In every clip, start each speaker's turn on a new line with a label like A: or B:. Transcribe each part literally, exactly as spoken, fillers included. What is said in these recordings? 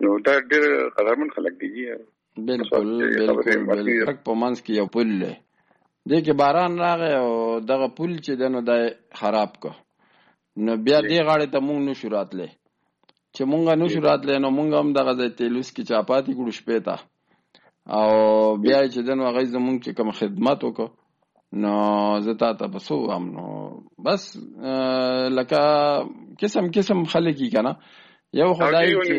A: نو دا ډېر قدرمن خلک دي.
B: بالکل بالکل بالکل په منځ کې یو پل دی، دې کې باران راغی او دغه پل چې دی نو دا خراب کو، نو بیا دې غاړې ته مونږ نشو راتلی. چې مونږ نشو راتلی نو مونږ هم دغه ځای تیلوس کې چاپاتې کړو شپې ته، او بیا چې دی نو هغوی زمونږ چې کوم خدمت وکړو نو زه تا ته به څه ووایم، نو بس لکه قسم قسم خلک یي که نه، یو خدای چې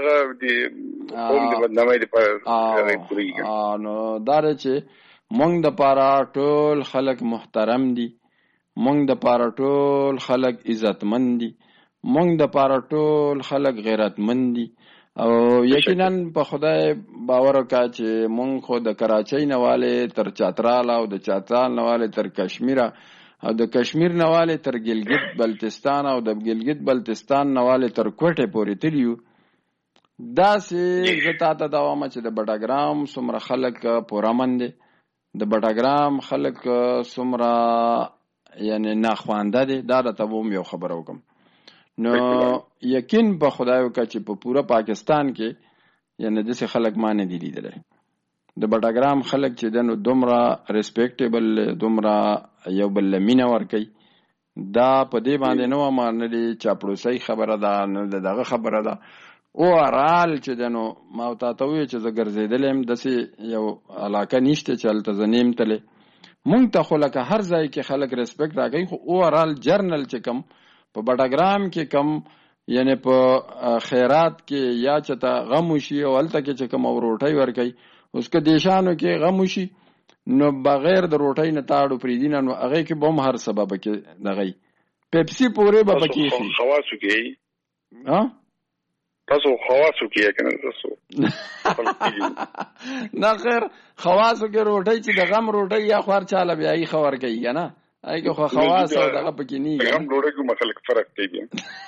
B: نو دا دی چې مونږ د پاره ټول خلک محترم دي، مونږ د پاره ټول خلک عزتمند دي، مونږ د پاره ټول خلک غیرتمند دي. او یقینا په خدای باور وکړه چې مونږ خو د کراچۍ نه والې تر چترال او د چترال نه والې تر کشمیر او د کشمیر نه والې تر ګلګت بلتستان او د ګلګت بلتستان نه والې تر کوټې پورې تللي یو. داسې زه تا ته دا وایم چې د بټګرام څومره خلک پرامن دي، د بټګرام خلک څومره یعنې ناخوانده دي، دا راته به هم یو خبره وکړم. نو یقین په خدای وکړه چې په پوره پاکستان کې یعنې داسې خلک ما نه دي لیدلی. د بټګرام خلک چې دی نو دومره ریسپیکټیبل، دومره یو بل له مینه ورکوي. دا په دې باندې نه وم نه د چاپلوسۍ خبره ده نه د دغه خبره ده. اوورال چې دی نو ما تا ته وویل چې زه ګرځېدلی یم، داسې یو علاقه نشته چې هلته زه نه یم تللی. مونږ ته خو لکه هر ځای کې خلک ریسپیکټ راکوي، خو اوورال جرنل چې کم په بټګرام کې کم یعنی په خیرات کې یا چې ته غم وشي او هلته کې چې کم او روټۍ ورکوي، اوس که دیشانو کې غم وشي نو بغیر د روټۍ نه تاړو پرېږدي نه، نو هغې کې به هم هر څه به پکې دغی پیپسي پورې به پکې ایښي.
A: خواصو کې تاسو خواصو کې که نه تاسو
B: نه خیر خواصو کې روټۍ چې د غم روټۍ یا خو هر چاله بیا یې ښه ورکوي که نه، هغې کې خو خواص او دغه پکې نه وي.
A: غم ډوډۍ کومه خلک فرق کوي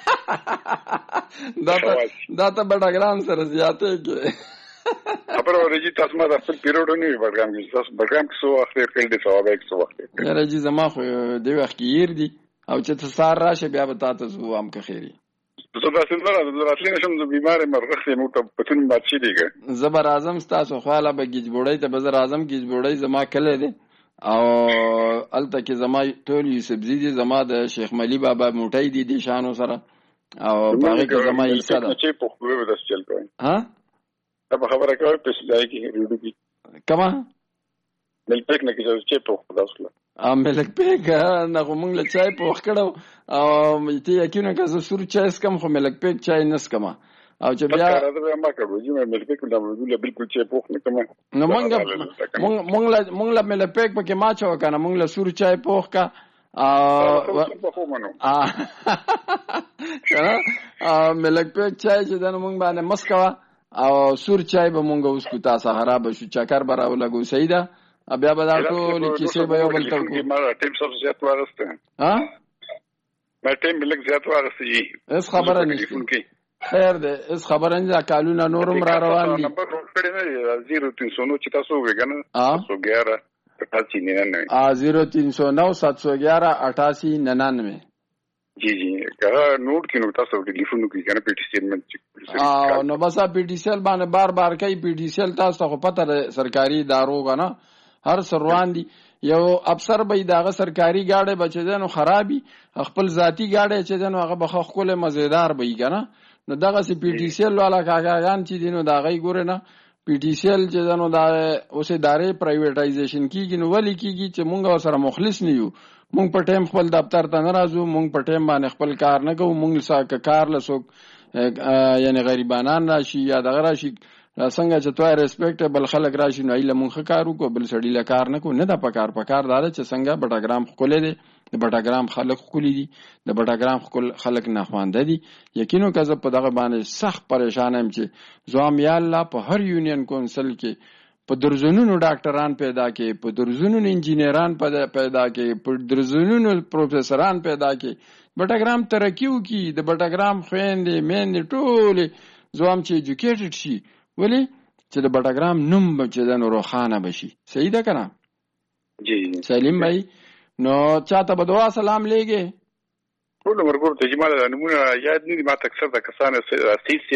B: دا ته بټګرام سره زیاتې کې
A: خبره ورجي. تاسو ما د خپل پیریوډ نه وي بټګرام کې، تاسو بټګرام کې څو وخت تېر کړی دی؟ ثواب یې څو وخت تېر کړی؟
B: یاره جي زما خو دې وخت کې هیر دي، او چې ته سهار راشه بیا به تا ته زه ووایم که خیر وي.
A: زه داسې نه راځم، زه راتلی نه شم، زه بیمار یم، رخ یم، ورته پتون مات شوي که
B: زه به راځم ستاسو خواله به ګیجبوړۍ ته به زه راځم. ګیجبوړۍ زما کلی دی او هلته کې زما ټول یوسفزي دي، زما د شیخ ملي بابا موټی دي دې شانو سره، او په هغې کې زما حصه ده. ها
A: دا په خبره کوئ په سلای کې ریډو کې
B: کومه
A: ملک پیک نه کې چې پوخ خلاصله
B: ملک پیک نه خو موږ له چای پوخ کړو، او ته یقینا که زه سور چای سکم خو ملک پیک چای نه سکمه، او چې بیا
A: ما کړو چې ملک پیک نه ورغله بالکل چای پوخ نه کمه.
B: نو موږ موږ له موږ له ملک پیک پکې ما چا وکنه، موږ له سور چای پوخ کا او ملک پیک چای چې دنه موږ باندې مسکوا او سور چای به مونږ اوس کو تاسو خراب شو چکر براو لګو سیدا بیا به دا ټول کیسه به یو بل تر کو
A: ما ټیم سب زیات وارسته ها ما ټیم ملک زیات وارسته
B: اس خبره نشته خیر ده اس خبره نه کالونه نورم را روان دي
A: نمبر کړی نه صفر تین سو نو چې تاسو وګنه تاسو ګیاره اٹھاسی ننانوے
B: آ زیرو تین سو نو سات سو گیارہ اٹھاسی ننانوے
A: جی جی کہا نوٹ کی نوٹ تاسو ټلیفون کوي کنه پی ټی سی ایل من
B: ا نو بس پی ټی سی ایل باندې بار بار کوي پی ټی سی ایل تاسو خو پته سرکاري ادارو غنه هر سروان دي یو افسر به داغه سرکاري گاډي بچدنو خرابي خپل ذاتی گاډي چې دنو هغه بخ خپل مزیدار به کنه نو دغه سی پی ټی سی ایل والا کاغان چې دینو داغه ګوره نه پی ټی سی ایل چې دنو دا اوسه ادارې پرایویټایزیشن کیږي نو ولی کیږي چې مونږ سره مخلص نه یو مونږ په ټیم خپل دفتر ته نه راځو مونږ په ټیم باندې خپل کار نه کوو مونږ ساکه کار لسو یعنی غریبانان راشي یا دغه راشي څنګه چې توای ریسپیکټبل خلک راشي نو ایله مونږ کارو کو بل سړی له کار نه کو نه د پکار پکار دار چې څنګه بټاګرام خولې دي د بټاګرام خلک خولې دي د بټاګرام خلک نه خوانده دي یقینو که زه په دغه باندې سخت پریشان یم چې زوام یا الله په هر یونین کونسل کې په درزونونو ډاکټران پیدا کې په درزونونو انجینران پیدا کې په درزونونو پروفیسوران پیدا کې بټاګرام ترقیو کې د بټاګرام خويندې میندې ټول زوام چې ایجوکیټډ شي ولی چې د بټاګرام نوم چې د روخانه بشي صحیح ده کنه
A: جی
B: سلیم بھائی نو چاته به دعا سلام لګي
A: ټول مرګور ته جمال نمونه یاد نه دي ما تکثر د کسانه